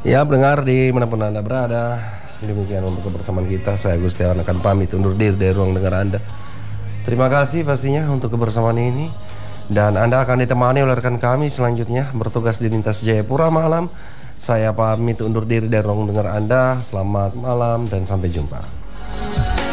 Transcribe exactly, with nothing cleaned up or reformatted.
Ya, pendengar dimanapun Anda berada, demikian untuk kebersamaan kita. Saya Gustiawan akan pamit undur diri dari ruang dengar Anda. Terima kasih pastinya untuk kebersamaan ini. Dan Anda akan ditemani oleh rekan kami selanjutnya bertugas di Lintas Jayapura malam. Saya pamit undur diri dari ruang dengar Anda. Selamat malam dan sampai jumpa.